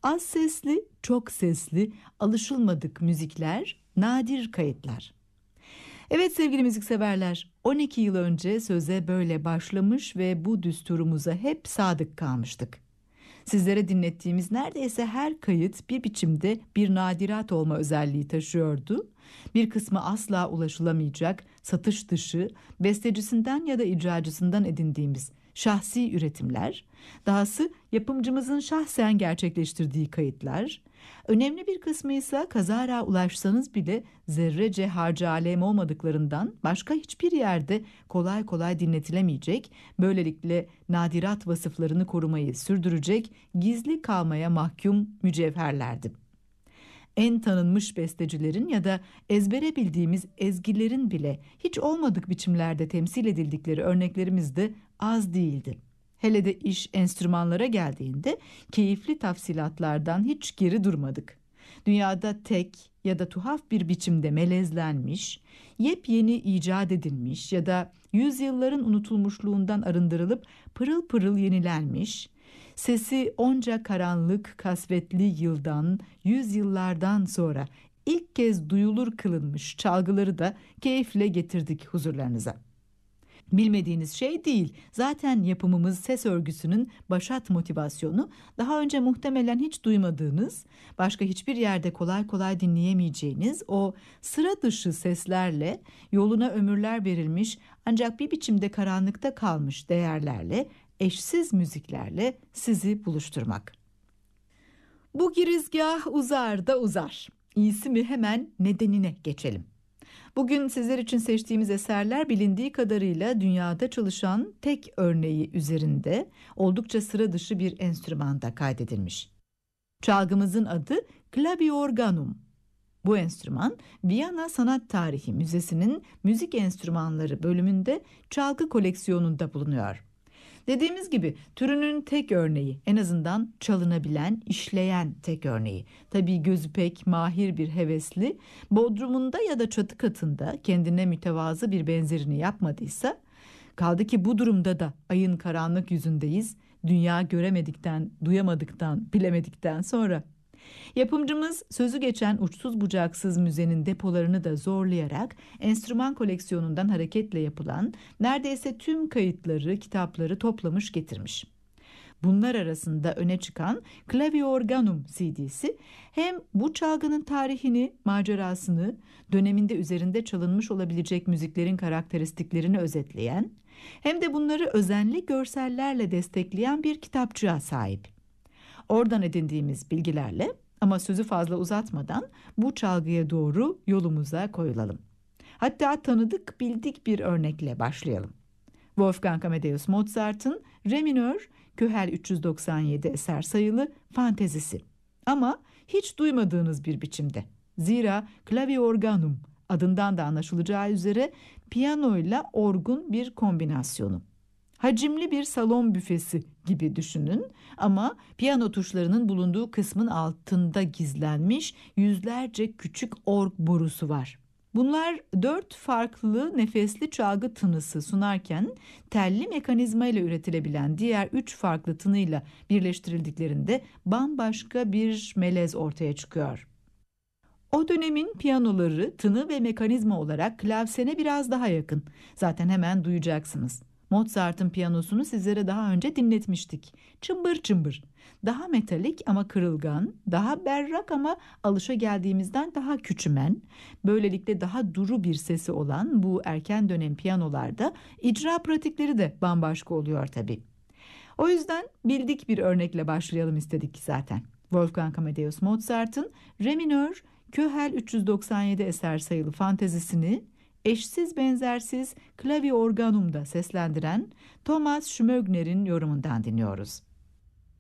Az sesli, çok sesli, alışılmadık müzikler, nadir kayıtlar. Evet sevgili müzikseverler, 12 yıl önce söze böyle başlamış ve bu düsturumuza hep sadık kalmıştık. Sizlere dinlettiğimiz neredeyse her kayıt bir biçimde bir nadirat olma özelliği taşıyordu. Bir kısmı asla ulaşılamayacak, satış dışı, bestecisinden ya da icracısından edindiğimiz şahsi üretimler, dahası yapımcımızın şahsen gerçekleştirdiği kayıtlar, önemli bir kısmı ise kazara ulaşsanız bile zerrece harcı alem olmadıklarından başka hiçbir yerde kolay kolay dinletilemeyecek, böylelikle nadirat vasıflarını korumayı sürdürecek, gizli kalmaya mahkum mücevherlerdi. En tanınmış bestecilerin ya da ezbere bildiğimiz ezgilerin bile hiç olmadık biçimlerde temsil edildikleri örneklerimiz de az değildi. Hele de iş enstrümanlara geldiğinde keyifli tafsilatlardan hiç geri durmadık. Dünyada tek ya da tuhaf bir biçimde melezlenmiş, yepyeni icat edilmiş ya da yüzyılların unutulmuşluğundan arındırılıp pırıl pırıl yenilenmiş, sesi onca karanlık, kasvetli yıldan, yüzyıllardan sonra ilk kez duyulur kılınmış çalgıları da keyifle getirdik huzurlarınıza. Bilmediğiniz şey değil. Zaten yapımımız ses örgüsünün başat motivasyonu daha önce muhtemelen hiç duymadığınız, başka hiçbir yerde kolay kolay dinleyemeyeceğiniz o sıra dışı seslerle, yoluna ömürler verilmiş ancak bir biçimde karanlıkta kalmış değerlerle, eşsiz müziklerle sizi buluşturmak. Bu girizgah uzar da uzar. İyisi mi hemen nedenine geçelim. Bugün sizler için seçtiğimiz eserler bilindiği kadarıyla dünyada çalışan tek örneği üzerinde oldukça sıra dışı bir enstrümanda kaydedilmiş. Çalgımızın adı Klaviorganum. Bu enstrüman Viyana Sanat Tarihi Müzesi'nin müzik enstrümanları bölümünde çalgı koleksiyonunda bulunuyor. Dediğimiz gibi türünün tek örneği, en azından çalınabilen, işleyen tek örneği. Tabii gözü pek mahir bir hevesli, bodrumunda ya da çatı katında kendine mütevazı bir benzerini yapmadıysa, kaldı ki bu durumda da ayın karanlık yüzündeyiz, dünya göremedikten, duyamadıktan, bilemedikten sonra. Yapımcımız sözü geçen uçsuz bucaksız müzenin depolarını da zorlayarak enstrüman koleksiyonundan hareketle yapılan neredeyse tüm kayıtları, kitapları toplamış getirmiş. Bunlar arasında öne çıkan Klaviorganum CD'si hem bu çalgının tarihini, macerasını, döneminde üzerinde çalınmış olabilecek müziklerin karakteristiklerini özetleyen, hem de bunları özenli görsellerle destekleyen bir kitapçığa sahip. Oradan edindiğimiz bilgilerle ama sözü fazla uzatmadan bu çalgıya doğru yolumuza koyulalım. Hatta tanıdık bildik bir örnekle başlayalım. Wolfgang Amadeus Mozart'ın Re minör Köhel 397 eser sayılı fantezisi. Ama hiç duymadığınız bir biçimde. Zira Klaviorganum adından da anlaşılacağı üzere piyanoyla orgun bir kombinasyonu. Hacimli bir salon büfesi gibi düşünün ama piyano tuşlarının bulunduğu kısmın altında gizlenmiş yüzlerce küçük org borusu var. Bunlar 4 farklı nefesli çalgı tınısı sunarken telli mekanizma ile üretilebilen diğer 3 farklı tınıyla birleştirildiklerinde bambaşka bir melez ortaya çıkıyor. O dönemin piyanoları tını ve mekanizma olarak klavsene biraz daha yakın. Zaten hemen duyacaksınız. Mozart'ın piyanosunu sizlere daha önce dinletmiştik. Çımbır çımbır. Daha metalik ama kırılgan, daha berrak ama alışageldiğimizden daha küçümen, böylelikle daha duru bir sesi olan bu erken dönem piyanolarda icra pratikleri de bambaşka oluyor tabii. O yüzden bildik bir örnekle başlayalım istedik zaten. Wolfgang Amadeus Mozart'ın Re minör Köhel 397 eser sayılı fantezisini eşsiz benzersiz Klaviorganum'da seslendiren Thomas Schmögner'in yorumundan dinliyoruz.